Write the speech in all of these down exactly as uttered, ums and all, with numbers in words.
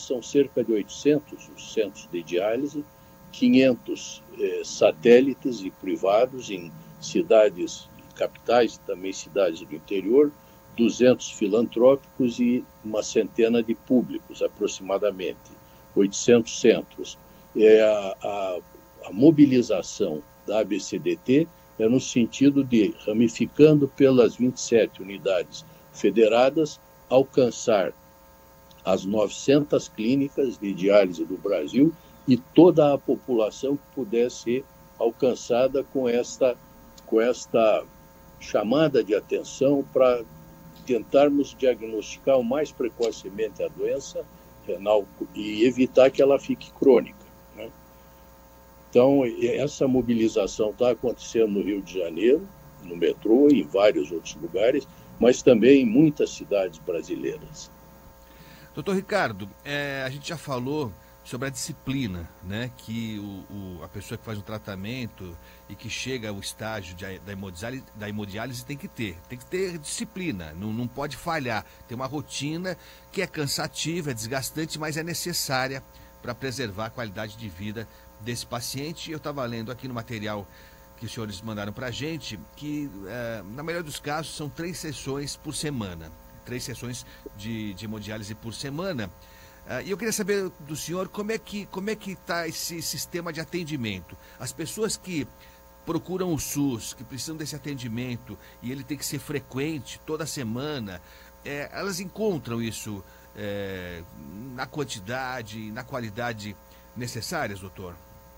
são cerca de oitocentos os centros de diálise, quinhentos eh, satélites e privados em cidades, capitais e também cidades do interior, duzentos filantrópicos e uma centena de públicos, aproximadamente, oitocentos centros. É a, a, a mobilização da A B C D T é no sentido de, ramificando pelas vinte e sete unidades federadas, alcançar as novecentas clínicas de diálise do Brasil e toda a população que pudesse ser alcançada com esta, com esta chamada de atenção para tentarmos diagnosticar o mais precocemente a doença renal e evitar que ela fique crônica, né? Então, essa mobilização está acontecendo no Rio de Janeiro, no metrô e em vários outros lugares, mas também em muitas cidades brasileiras. Doutor Ricardo, é, a gente já falou sobre a disciplina, né? Que o, o, a pessoa que faz um tratamento e que chega ao estágio de, da, hemodiálise, da hemodiálise tem que ter, tem que ter disciplina, não, não pode falhar. Tem uma rotina que é cansativa, é desgastante, mas é necessária para preservar a qualidade de vida desse paciente. Eu estava lendo aqui no material que os senhores mandaram para a gente, que é, na maioria dos casos são três sessões por semana. Três sessões de, de hemodiálise por semana. Uh, e eu queria saber do senhor como é que como é que está esse sistema de atendimento. As pessoas que procuram o SUS, que precisam desse atendimento, e ele tem que ser frequente, toda semana, é, elas encontram isso é, na quantidade, na qualidade necessárias, doutor?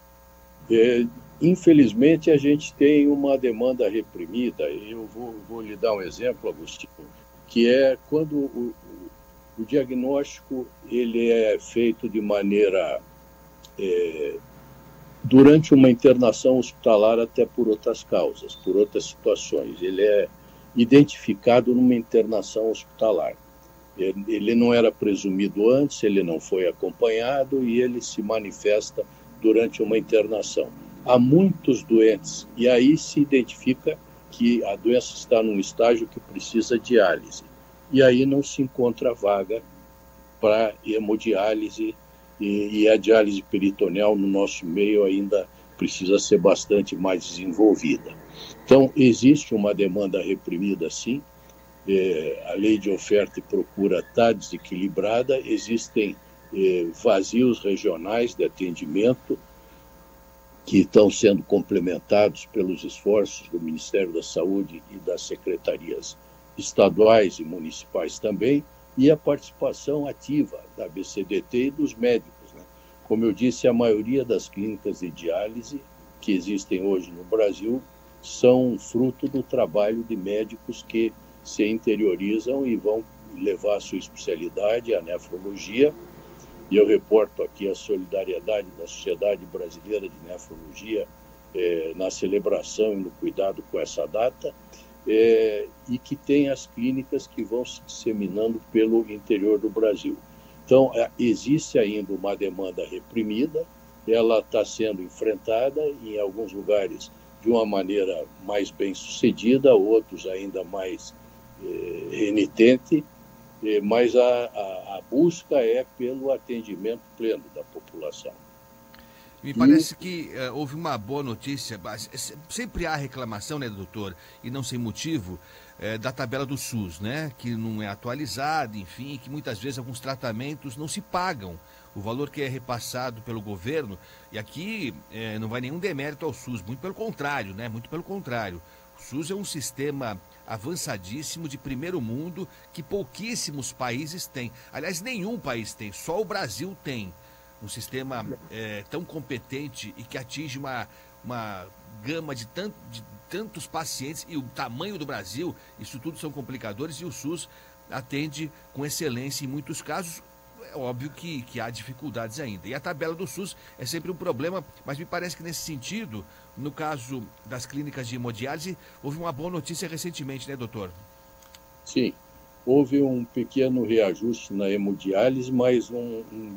É, infelizmente, a gente tem uma demanda reprimida. Eu vou, vou lhe dar um exemplo, Agostinho, que é quando o, o, o diagnóstico ele é feito de maneira é, durante uma internação hospitalar, até por outras causas, por outras situações. Ele é identificado numa internação hospitalar. Ele, ele não era presumido antes, ele não foi acompanhado e ele se manifesta durante uma internação. Há muitos doentes e aí se identifica que a doença está num estágio que precisa de diálise. E aí não se encontra vaga para hemodiálise e, e a diálise peritoneal no nosso meio ainda precisa ser bastante mais desenvolvida. Então, existe uma demanda reprimida, sim. É, a lei de oferta e procura está desequilibrada, existem é, vazios regionais de atendimento que estão sendo complementados pelos esforços do Ministério da Saúde e das secretarias estaduais e municipais também, e a participação ativa da A B C D T e dos médicos, né? Como eu disse, a maioria das clínicas de diálise que existem hoje no Brasil são fruto do trabalho de médicos que se interiorizam e vão levar a sua especialidade, a nefrologia. E eu reporto aqui a solidariedade da Sociedade Brasileira de Nefrologia eh, na celebração e no cuidado com essa data, eh, e que tem as clínicas que vão se disseminando pelo interior do Brasil. Então, eh, existe ainda uma demanda reprimida, ela está sendo enfrentada em alguns lugares de uma maneira mais bem sucedida, outros ainda mais eh, renitente, mas a, a, a busca é pelo atendimento pleno da população. Me parece e... que uh, houve uma boa notícia, sempre há reclamação, né, doutor, e não sem motivo, uh, da tabela do SUS, né, que não é atualizada, enfim, que muitas vezes alguns tratamentos não se pagam. O valor que é repassado pelo governo, e aqui uh, não vai nenhum demérito ao SUS, muito pelo contrário, né, muito pelo contrário. O SUS é um sistema avançadíssimo de primeiro mundo que pouquíssimos países têm. Aliás, nenhum país tem, só o Brasil tem um sistema é, tão competente e que atinge uma, uma gama de, tant, de tantos pacientes, e o tamanho do Brasil, isso tudo são complicadores, e o SUS atende com excelência em muitos casos. É óbvio que, que há dificuldades ainda. E a tabela do SUS é sempre um problema, mas me parece que nesse sentido, no caso das clínicas de hemodiálise, houve uma boa notícia recentemente, né, doutor? Sim, houve um pequeno reajuste na hemodiálise, mas um, um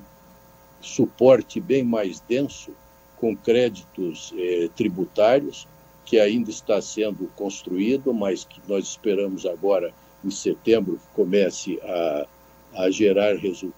suporte bem mais denso, com créditos eh, tributários, que ainda está sendo construído, mas que nós esperamos agora, em setembro, que comece a, a gerar resultados.